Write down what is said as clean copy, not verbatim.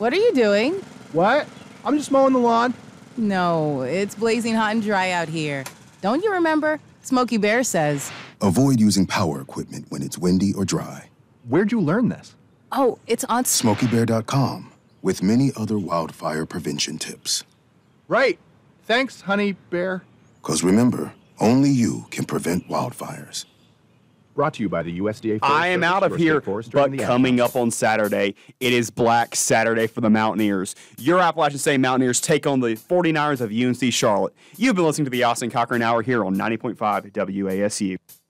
What are you doing? What? I'm just mowing the lawn. No, it's blazing hot and dry out here. Don't you remember? Smokey Bear says. Avoid using power equipment when it's windy or dry. Where'd you learn this? Oh, it's on... SmokeyBear.com, with many other wildfire prevention tips. Right. Thanks, Honey Bear. 'Cause remember, only you can prevent wildfires. Brought to you by the USDA Forest I am Service, out of here, Forest during but the coming Advent. up on Saturday, it is Black Saturday for the Mountaineers. Your Appalachian State Mountaineers take on the 49ers of UNC Charlotte. You've been listening to the Austin Cochran Hour here on 90.5 WASU.